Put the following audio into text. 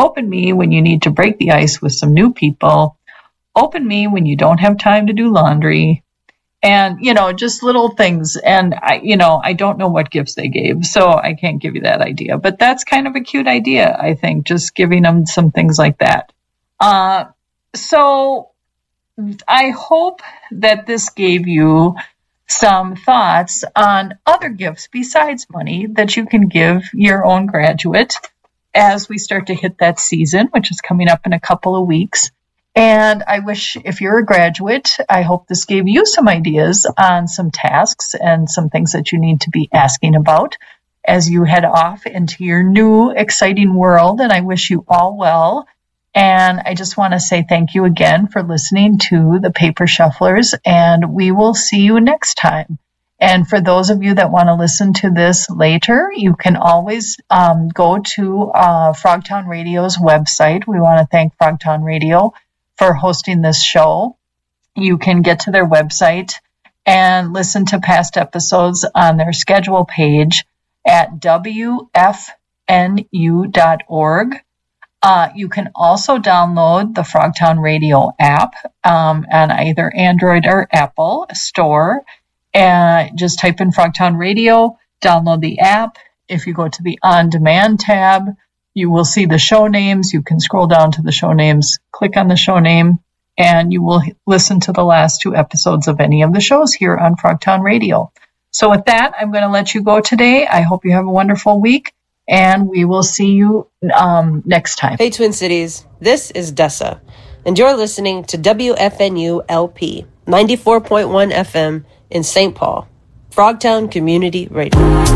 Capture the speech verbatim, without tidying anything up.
Open Me when you need to break the ice with some new people. Open Me when you don't have time to do laundry. And, you know, just little things. And, I, you know, I don't know what gifts they gave, so I can't give you that idea. But that's kind of a cute idea, I think, just giving them some things like that. Uh, so I hope that this gave you some thoughts on other gifts besides money that you can give your own graduate as we start to hit that season, which is coming up in a couple of weeks. And I wish, if you're a graduate, I hope this gave you some ideas on some tasks and some things that you need to be asking about as you head off into your new exciting world. And I wish you all well. And I just want to say thank you again for listening to the Paper Shufflers, and we will see you next time. And for those of you that want to listen to this later, you can always um, go to uh, Frogtown Radio's website. We want to thank Frogtown Radio for hosting this show. You can get to their website and listen to past episodes on their schedule page at w f n u dot org. Uh, you can also download the Frogtown Radio app um, on either Android or Apple store. Uh, just type in Frogtown Radio, download the app. If you go to the On-Demand tab, you will see the show names. You can scroll down to the show names, click on the show name, and you will listen to the last two episodes of any of the shows here on Frogtown Radio. So with that, I'm going to let you go today. I hope you have a wonderful week, and we will see you um, next time. Hey, Twin Cities. This is Dessa, and you're listening to W F N U L P ninety-four point one F M in Saint Paul, Frogtown Community Radio.